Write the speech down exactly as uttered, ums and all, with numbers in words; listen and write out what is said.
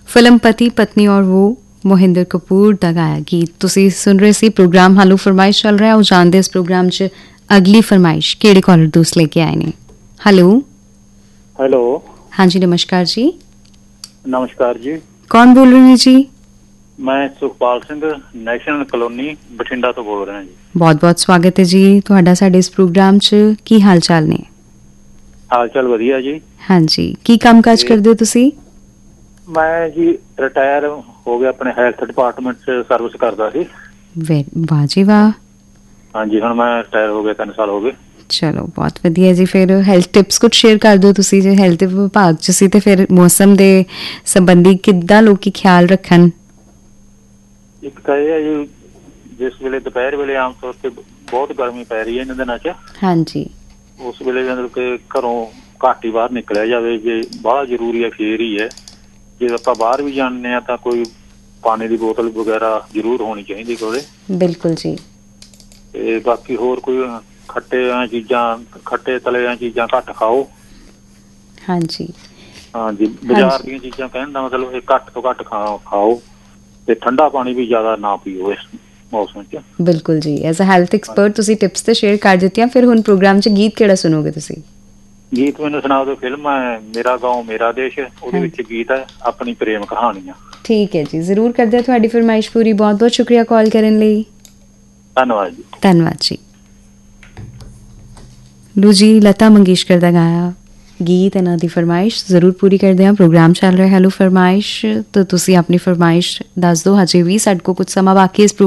Film ਪਤੀ ਪਤਨੀ ਔਰ वो मोहिंदर कपूर ਦਾ ਗਾਇਆ ਗੀਤ ਤੁਸੀਂ ਸੁਣ ਰਹੇ ਸੀ। ਪ੍ਰੋਗਰਾਮ ਹਾਲੋ ਫਰਮਾਇਸ਼ ਚੱਲ ਰਿਹਾ। ਉਹ ਜਾਣਦੇ ਇਸ ਪ੍ਰੋਗਰਾਮ 'ਚ ਅਗਲੀ ਫਰਮਾਇਸ਼ ਕਿਹੜੇ ਕਾਲਰ ਦੋਸਤ ਲੈ ਕੇ ਆਏ ਨੇ। ਹੈਲੋ ਹੈਲੋ ਹਾਂਜੀ ਨਮਸਕਾਰ ਜੀ। ਨਮਸਕਾਰ ਜੀ। ਕੌਣ ਬੋਲ ਰਹੇ ਨੇ ਜੀ? ਮੈਂ ਸੁਖਪਾਲ ਸਿੰਘ ਨੈਸ਼ਨਲ ਕਲੋਨੀ ਬਠਿੰਡਾ ਤੋਂ ਬੋਲ ਰਿਹਾ ਜੀ। ਬਹੁਤ ਬਹੁਤ ਸਵਾਗਤ ਹੈ ਜੀ ਤੁਹਾਡਾ ਸਾਡੇ ਇਸ ਪ੍ਰੋਗਰਾਮ 'ਚ। ਕੀ ਹਾਲ ਚਾਲ ਨੇ? ਹਾਲ ਚਾਲ ਵਧੀਆ ਜੀ। ਹਾਂਜੀ ਕੀ ਕੰਮ ਕਾਜ ਕਰਦੇ ਹੋ ਤੁਸੀਂ? ਮੈਂ ਜੀ ਰਿਟਾਇਰ ਹੋ ਗਿਆ, ਆਪਣੇ ਹੈਲਥ ਡਿਪਾਰਟਮੈਂਟ 'ਚ ਸਰਵਿਸ ਕਰਦਾ ਸੀ। ਵਾਹ ਜੀ ਵਾਹ। ਹਾਂਜੀ ਹੁਣ ਮੈਂ ਰਿਟਾਇਰ ਹੋ ਗਿਆ, ਤਿੰਨ ਸਾਲ ਹੋ ਗਏ। ਚਲੋ ਬਹੁਤ ਵਧੀਆ ਜੀ। ਫਿਰ ਹੈਲਥ ਟਿਪਸ ਕੁਝ ਸ਼ੇਅਰ ਕਰ ਦਿਓ ਤੁਸੀਂ। ਜੇ ਹੈਲਥ ਵਿਭਾਗ 'ਚ ਸੀ ਤੇ ਫਿਰ ਮੌਸਮ ਦੇ ਸੰਬੰਧੀ ਕਿੱਦਾਂ ਲੋਕੀ ਖਿਆਲ ਰੱਖਣ? ਇੱਕ ਤਾਂ ਇਹ ਹੈ ਜੀ, ਜਿਸ ਵੇਲੇ ਦੁਪਹਿਰ ਵੇਲੇ ਆਮ ਤੌਰ ਤੇ ਬਹੁਤ ਗਰਮੀ ਪੈ ਰਹੀ ਹੈ ਇਹਨਾਂ ਦਿਨਾਂ 'ਚ। ਹਾਂਜੀ ਉਸ ਵੇਲੇ ਮਤਲਬ ਕਿ ਘਰੋਂ ਘੱਟ ਹੀ ਬਾਹਰ ਨਿਕਲਿਆ ਜਾਵੇ। ਜੇ ਬਾਹਲਾ ਜ਼ਰੂਰੀ ਹੈ ਫੇਰ ਹੀ ਹੈ। ਜੇ ਆਪਾਂ ਬਾਹਰ ਵੀ ਜਾਂਦੇ ਹਾਂ ਤਾਂ ਕੋਈ ਪਾਣੀ ਦੀ ਬੋਤਲ ਵਗੈਰਾ ਜ਼ਰੂਰ ਹੋਣੀ ਚਾਹੀਦੀ ਕੋਲੇ। ਬਿਲਕੁਲ ਜੀ। ਤੇ ਬਾਕੀ ਹੋਰ ਕੋਈ ਖੱਟੇ ਚੀਜ਼ਾਂ ਖੱਟੇ ਤਲੇ ਚੀਜ਼ਾਂ ਘੱਟ ਖਾਓ। ਹਾਂਜੀ ਹਾਂਜੀ ਬਾਜ਼ਾਰ ਦੀਆਂ ਚੀਜ਼ਾਂ ਕਹਿਣ ਦਾ ਮਤਲਬ ਇਹ ਘੱਟ ਤੋਂ ਘੱਟ ਖਾ ਖਾਓ ਤੇ ਠੰਡਾ ਪਾਣੀ ਵੀ ਜ਼ਿਆਦਾ ਨਾ ਪੀਓ ਇਸ ਮੌਸਮ 'ਚ। ਬਿਲਕੁਲ ਜੀ। ਐਜ਼ ਅ ਹੈਲਥ ਐਕਸਪਰਟ ਤੁਸੀਂ ਟਿਪਸ ਤੇ ਸ਼ੇਅਰ ਕਰ ਦਿੱਤੀਆਂ। ਫਿਰ ਹੁਣ ਪ੍ਰੋਗਰਾਮ 'ਚ ਗੀਤ ਕਿਹੜਾ ਸੁਣੋਗੇ ਤੁਸੀਂ? ਗੀਤ ਮੈਨੂੰ ਸੁਣਾ ਦਿਓ। ਫਿਲਮ ਹੈ ਮੇਰਾ ਗਾਉਂ ਮੇਰਾ ਦੇਸ਼, ਉਹਦੇ ਵਿੱਚ ਗੀਤ ਹੈ ਆਪਣੀ ਪ੍ਰੇਮ ਕਹਾਣੀਆਂ। ਠੀਕ ਹੈ ਜੀ, ਜ਼ਰੂਰ ਕਰਦੇ ਹਾਂ ਤੁਹਾਡੀ ਫਰਮਾਇਸ਼ ਪੂਰੀ। ਬਹੁਤ ਬਹੁਤ ਸ਼ੁਕਰੀਆ ਕਾਲ ਕਰਨ ਲਈ। ਧੰਨਵਾਦ ਜੀ। ਧੰਨਵਾਦ ਜੀ। ਲੋ ਜੀ ਲਤਾ ਮੰਗੇਸ਼ਕਰ ਦਾ ਗਾਇਆ ਗੀਤ ਇਹਨਾਂ ਦੀ ਫਰਮਾਇਸ਼ ਜ਼ਰੂਰ ਪੂਰੀ ਕਰਦੇ ਹਾਂ। ਪ੍ਰੋਗਰਾਮ ਚੱਲ ਰਿਹਾ ਹੈਲੋ ਫਰਮਾਇਸ਼, ਤਾਂ ਤੁਸੀਂ ਆਪਣੀ ਫਰਮਾਇਸ਼ ਦੱਸ ਦਿਓ। ਹਜੇ ਵੀ ਸਾਡੇ ਕੋਲ ਕੁਝ ਸਮਾਂ ਬਾਕੀ ਇਸ